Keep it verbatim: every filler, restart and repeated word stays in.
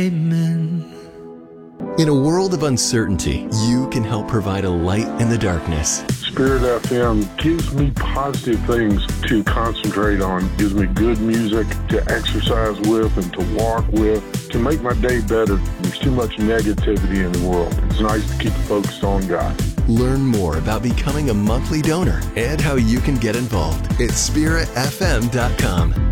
Amen. In a world of uncertainty, you can help provide a light in the darkness. Spirit F M gives me positive things to concentrate on, gives me good music to exercise with and to walk with, to make my day better. There's too much negativity in the world. It's nice to keep focused on God. Learn more about becoming a monthly donor and how you can get involved at spirit f m dot com.